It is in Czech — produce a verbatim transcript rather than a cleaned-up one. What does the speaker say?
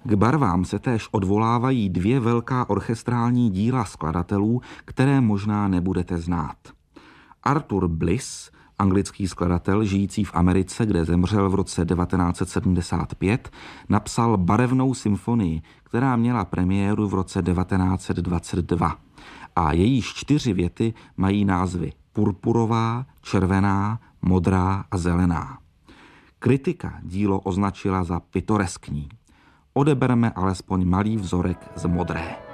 K barvám se též odvolávají dvě velká orchestrální díla skladatelů, které možná nebudete znát. Arthur Bliss, anglický skladatel žijící v Americe, kde zemřel v roce devatenáct set sedmdesát pět, napsal barevnou symfonii, která měla premiéru v roce devatenáct set dvacet dva. A jejíž čtyři věty mají názvy Purpurová, červená, modrá a zelená. Kritika dílo označila za pitoreskní. Odeberme alespoň malý vzorek z modré.